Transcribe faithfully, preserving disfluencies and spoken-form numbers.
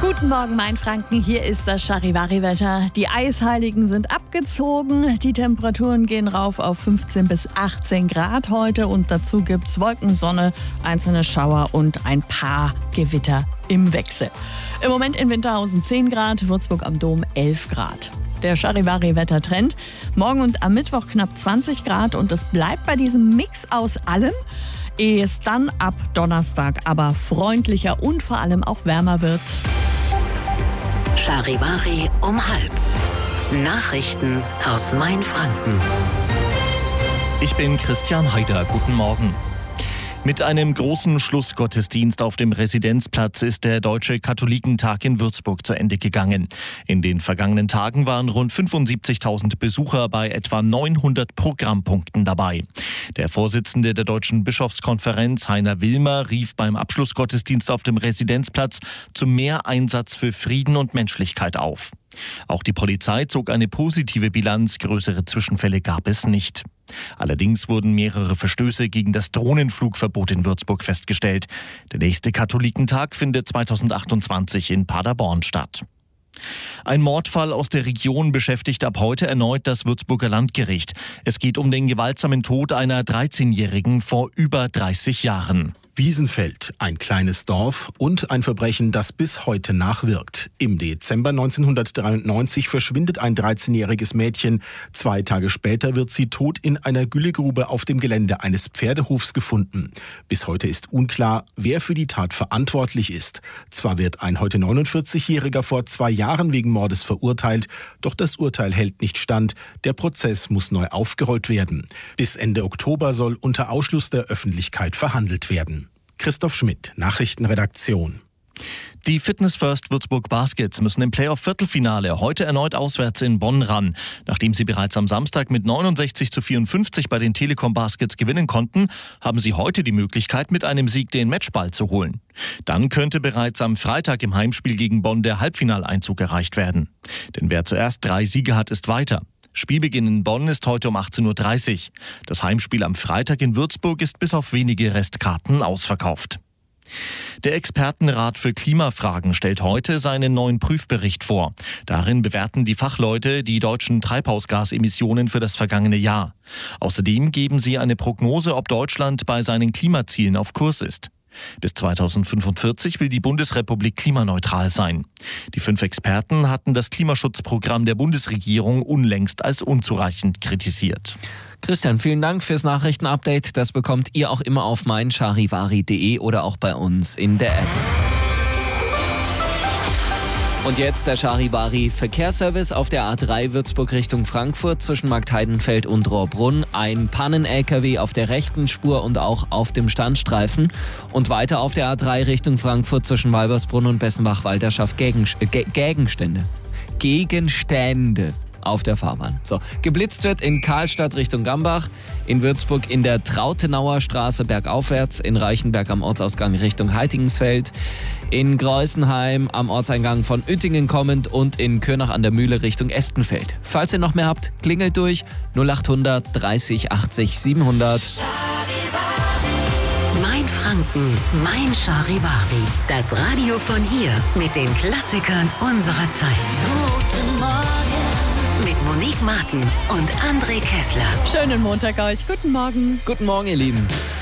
Guten Morgen, Mainfranken. Hier ist das Charivari-Wetter. Die Eisheiligen sind abgezogen. Die Temperaturen gehen rauf auf fünfzehn bis achtzehn Grad heute. Und dazu gibt es Wolken, Sonne, einzelne Schauer und ein paar Gewitter im Wechsel. Im Moment in Winterhausen zehn Grad, Würzburg am Dom elf Grad. Der Charivari-Wettertrend. Morgen und am Mittwoch knapp zwanzig Grad. Und es bleibt bei diesem Mix aus allem, ehe es dann ab Donnerstag aber freundlicher und vor allem auch wärmer wird. Charivari um halb. Nachrichten aus Mainfranken. Ich bin Christian Haider. Guten Morgen. Mit einem großen Schlussgottesdienst auf dem Residenzplatz ist der Deutsche Katholikentag in Würzburg zu Ende gegangen. In den vergangenen Tagen waren rund fünfundsiebzigtausend Besucher bei etwa neunhundert Programmpunkten dabei. Der Vorsitzende der Deutschen Bischofskonferenz, Heiner Wilmer, rief beim Abschlussgottesdienst auf dem Residenzplatz zu mehr Einsatz für Frieden und Menschlichkeit auf. Auch die Polizei zog eine positive Bilanz, größere Zwischenfälle gab es nicht. Allerdings wurden mehrere Verstöße gegen das Drohnenflugverbot in Würzburg festgestellt. Der nächste Katholikentag findet zweitausendachtundzwanzig in Paderborn statt. Ein Mordfall aus der Region beschäftigt ab heute erneut das Würzburger Landgericht. Es geht um den gewaltsamen Tod einer dreizehnjährigen vor über dreißig Jahren. Wiesenfeld, ein kleines Dorf und ein Verbrechen, das bis heute nachwirkt. Im Dezember neunzehnhundertdreiundneunzig verschwindet ein dreizehnjähriges Mädchen. Zwei Tage später wird sie tot in einer Güllegrube auf dem Gelände eines Pferdehofs gefunden. Bis heute ist unklar, wer für die Tat verantwortlich ist. Zwar wird ein heute neunundvierzigjähriger vor zwei Jahren wegen Mordes verurteilt, doch das Urteil hält nicht stand. Der Prozess muss neu aufgerollt werden. Bis Ende Oktober soll unter Ausschluss der Öffentlichkeit verhandelt werden. Christoph Schmidt, Nachrichtenredaktion. Die Fitness First Würzburg Baskets müssen im Playoff-Viertelfinale heute erneut auswärts in Bonn ran. Nachdem sie bereits am Samstag mit neunundsechzig zu vierundfünfzig bei den Telekom Baskets gewinnen konnten, haben sie heute die Möglichkeit, mit einem Sieg den Matchball zu holen. Dann könnte bereits am Freitag im Heimspiel gegen Bonn der Halbfinaleinzug erreicht werden. Denn wer zuerst drei Siege hat, ist weiter. Spielbeginn in Bonn ist heute um achtzehn Uhr dreißig. Das Heimspiel am Freitag in Würzburg ist bis auf wenige Restkarten ausverkauft. Der Expertenrat für Klimafragen stellt heute seinen neuen Prüfbericht vor. Darin bewerten die Fachleute die deutschen Treibhausgasemissionen für das vergangene Jahr. Außerdem geben sie eine Prognose, ob Deutschland bei seinen Klimazielen auf Kurs ist. Bis zweitausendfünfundvierzig will die Bundesrepublik klimaneutral sein. Die fünf Experten hatten das Klimaschutzprogramm der Bundesregierung unlängst als unzureichend kritisiert. Christian, vielen Dank fürs Nachrichtenupdate. Das bekommt ihr auch immer auf mein charivari punkt de oder auch bei uns in der App. Und jetzt der Charivari Verkehrsservice auf der A drei Würzburg Richtung Frankfurt zwischen Marktheidenfeld und Rohrbrunn. Ein Pannen-L K W auf der rechten Spur und auch auf dem Standstreifen. Und weiter auf der A drei Richtung Frankfurt zwischen Walbersbrunn und Bessenbach-Walderschaft Gegenstände. Gegenstände. Gegenstände. Auf der Fahrbahn. So, geblitzt wird in Karlstadt Richtung Gambach, in Würzburg in der Trautenauer Straße bergaufwärts, in Reichenberg am Ortsausgang Richtung Heitigensfeld, in Greußenheim am Ortseingang von Uettingen kommend und in Kürnach an der Mühle Richtung Estenfeld. Falls ihr noch mehr habt, klingelt durch null achthundert dreißig achtzig siebenhundert. Mainfranken, mein Charivari. Das Radio von hier mit den Klassikern unserer Zeit. Guten Morgen. Mit Monique Martin und André Kessler. Schönen Montag euch. Guten Morgen. Guten Morgen, ihr Lieben.